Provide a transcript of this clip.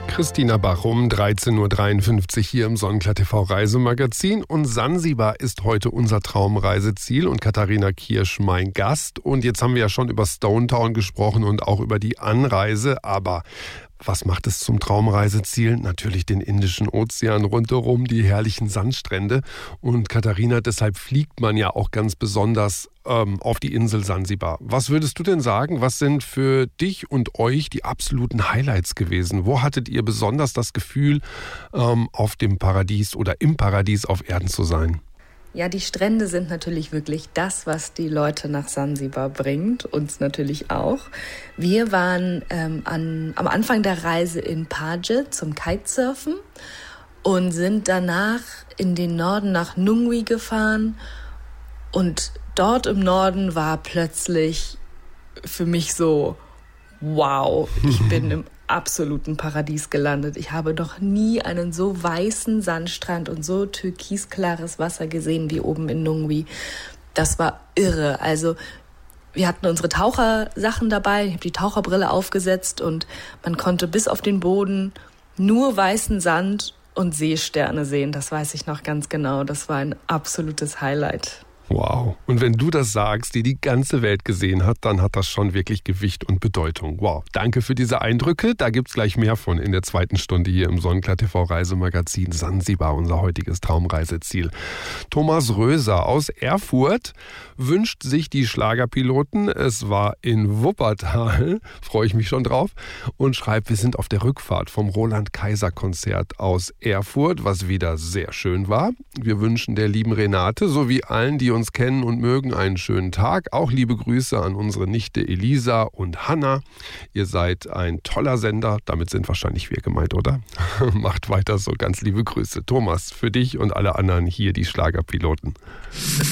Christina Bach um 13.53 Uhr hier im Sonnenklar TV Reisemagazin. Und Sansibar ist heute unser Traumreiseziel und Katharina Kirsch mein Gast. Und jetzt haben wir ja schon über Stone Town gesprochen und auch über die Anreise. Aber was macht es zum Traumreiseziel? Natürlich den Indischen Ozean rundherum, die herrlichen Sandstrände. Und Katharina, deshalb fliegt man ja auch ganz besonders auf die Insel Sansibar. Was würdest du denn sagen, was sind für dich und euch die absoluten Highlights gewesen? Wo hattet ihr besonders das Gefühl, auf dem Paradies oder im Paradies auf Erden zu sein? Ja, die Strände sind natürlich wirklich das, was die Leute nach Sansibar bringt, uns natürlich auch. Wir waren am Anfang der Reise in Paje zum Kitesurfen und sind danach in den Norden nach Nungwi gefahren. Und dort im Norden war plötzlich für mich so, wow, ich bin im absoluten Paradies gelandet. Ich habe noch nie einen so weißen Sandstrand und so türkisklares Wasser gesehen wie oben in Nungwi. Das war irre. Also wir hatten unsere Tauchersachen dabei. Ich habe die Taucherbrille aufgesetzt und man konnte bis auf den Boden nur weißen Sand und Seesterne sehen. Das weiß ich noch ganz genau. Das war ein absolutes Highlight. Wow. Und wenn du das sagst, die ganze Welt gesehen hat, dann hat das schon wirklich Gewicht und Bedeutung. Wow. Danke für diese Eindrücke. Da gibt's gleich mehr von in der zweiten Stunde hier im Sonnenklar TV Reisemagazin Sansibar, unser heutiges Traumreiseziel. Thomas Röser aus Erfurt wünscht sich die Schlagerpiloten. Es war in Wuppertal, freue ich mich schon drauf, und schreibt, wir sind auf der Rückfahrt vom Roland-Kaiser-Konzert aus Erfurt, was wieder sehr schön war. Wir wünschen der lieben Renate sowie allen, die uns kennen und mögen, einen schönen Tag. Auch liebe Grüße an unsere Nichte Elisa und Hanna. Ihr seid ein toller Sender. Damit sind wahrscheinlich wir gemeint, oder? Macht weiter so. Ganz liebe Grüße. Thomas, für dich und alle anderen hier die Schlagerpiloten.